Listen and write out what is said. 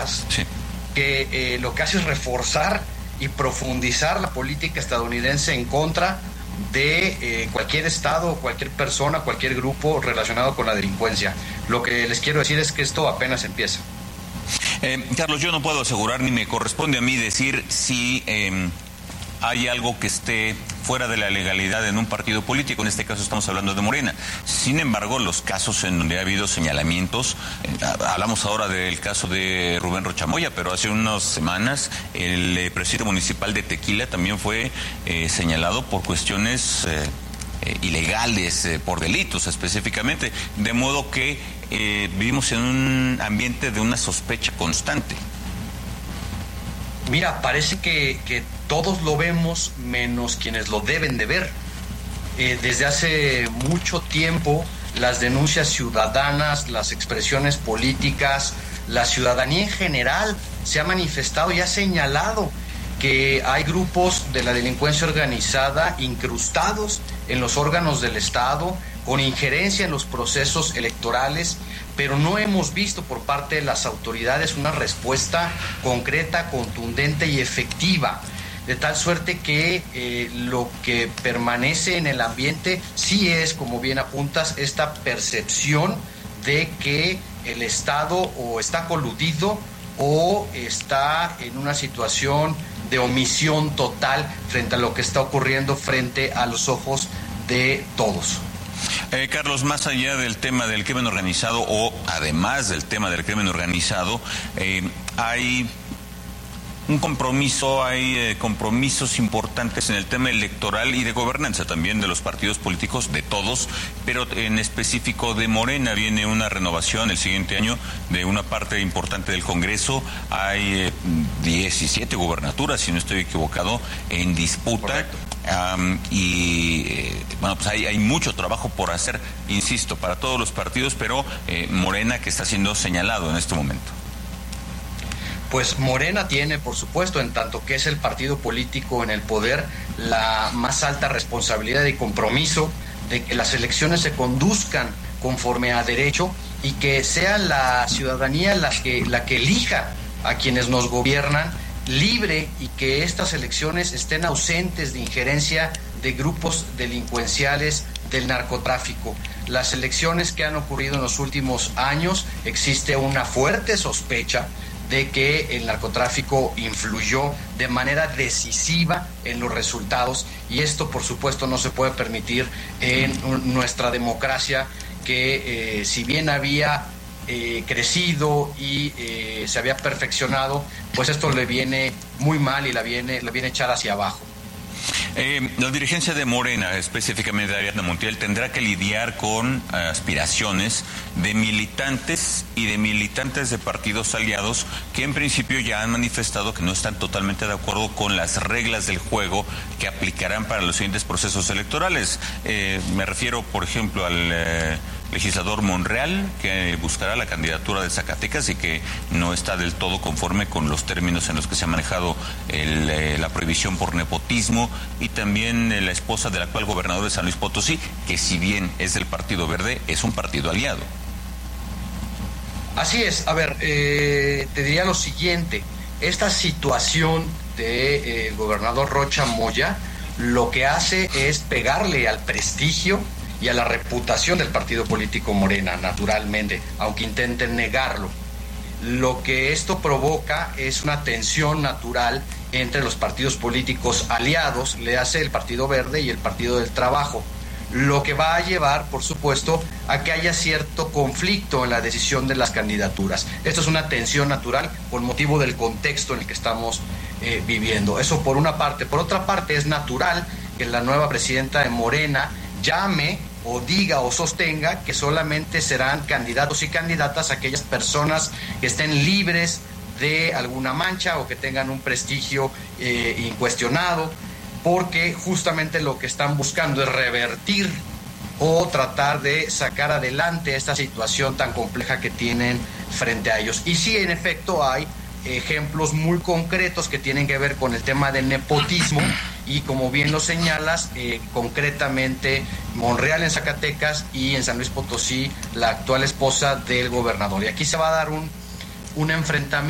políticas, sí, que lo que hace es reforzar y profundizar la política estadounidense en contra de cualquier estado, cualquier persona, cualquier grupo relacionado con la delincuencia. Lo que les quiero decir es que esto apenas empieza. Carlos, yo no puedo asegurar ni me corresponde a mí decir si hay algo que esté fuera de la legalidad en un partido político. En este caso estamos hablando de Morena. Sin embargo, los casos en donde ha habido señalamientos, hablamos ahora del caso de Rubén Rocha Moya, pero hace unas semanas el presidente municipal de Tequila también fue señalado por cuestiones ilegales, por delitos específicamente, de modo que vivimos en un ambiente de una sospecha constante. Mira, parece que todos lo vemos menos quienes lo deben de ver. Desde hace mucho tiempo las denuncias ciudadanas, las expresiones políticas, la ciudadanía en general se ha manifestado y ha señalado que hay grupos de la delincuencia organizada incrustados en los órganos del Estado, con injerencia en los procesos electorales, pero no hemos visto por parte de las autoridades una respuesta concreta, contundente y efectiva, de tal suerte que lo que permanece en el ambiente sí es, como bien apuntas, esta percepción de que el Estado o está coludido o está en una situación de omisión total frente a lo que está ocurriendo frente a los ojos de todos. Carlos, más allá del tema del crimen organizado o además del tema del crimen organizado, hay un compromiso, hay compromisos importantes en el tema electoral y de gobernanza también de los partidos políticos, de todos, pero en específico de Morena. Viene una renovación el siguiente año de una parte importante del Congreso. Hay 17 gubernaturas, si no estoy equivocado, en disputa. Correcto. Bueno, pues hay mucho trabajo por hacer, insisto, para todos los partidos, pero Morena que está siendo señalado en este momento. Pues Morena tiene, por supuesto, en tanto que es el partido político en el poder, la más alta responsabilidad y compromiso de que las elecciones se conduzcan conforme a derecho y que sea la ciudadanía la que elija a quienes nos gobiernan libre, y que estas elecciones estén ausentes de injerencia de grupos delincuenciales del narcotráfico. Las elecciones que han ocurrido en los últimos años, existe una fuerte sospecha de que el narcotráfico influyó de manera decisiva en los resultados, y esto por supuesto no se puede permitir en nuestra democracia, que si bien había crecido y se había perfeccionado, pues esto le viene muy mal y la viene a echar hacia abajo. La dirigencia de Morena, específicamente de Ariadna Montiel, tendrá que lidiar con aspiraciones de militantes y de militantes de partidos aliados que en principio ya han manifestado que no están totalmente de acuerdo con las reglas del juego que aplicarán para los siguientes procesos electorales. Me refiero, por ejemplo, al legislador Monreal, que buscará la candidatura de Zacatecas y que no está del todo conforme con los términos en los que se ha manejado la prohibición por nepotismo, y también la esposa del actual gobernador de San Luis Potosí, que si bien es del Partido Verde, es un partido aliado. Así es. A ver, te diría lo siguiente: esta situación del gobernador Rocha Moya lo que hace es pegarle al prestigio y a la reputación del partido político Morena, naturalmente, aunque intenten negarlo. Lo que esto provoca es una tensión natural entre los partidos políticos aliados, le hace el Partido Verde y el Partido del Trabajo, lo que va a llevar, por supuesto, a que haya cierto conflicto en la decisión de las candidaturas. Esto es una tensión natural por motivo del contexto en el que estamos viviendo. Eso por una parte. Por otra parte, es natural que la nueva presidenta de Morena llame o diga o sostenga que solamente serán candidatos y candidatas aquellas personas que estén libres de alguna mancha o que tengan un prestigio incuestionado, porque justamente lo que están buscando es revertir o tratar de sacar adelante esta situación tan compleja que tienen frente a ellos. Y sí, en efecto, hay ejemplos muy concretos que tienen que ver con el tema del nepotismo, y como bien lo señalas, concretamente Monreal en Zacatecas y en San Luis Potosí la actual esposa del gobernador. Y aquí se va a dar un enfrentamiento